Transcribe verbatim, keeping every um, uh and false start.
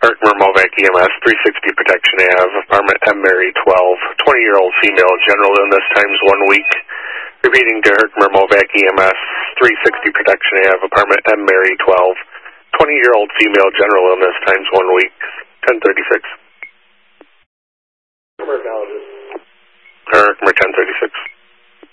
Herkimer Movac E M S, three sixty Protection Avenue, apartment M. Mary twelve, twenty-year-old female, general illness times one week. Repeating to Herkimer Movac E M S, three sixty Protection Avenue, apartment M. Mary twelve, twenty-year-old female, general illness times one week, ten thirty-six. Herkimer ten thirty-six.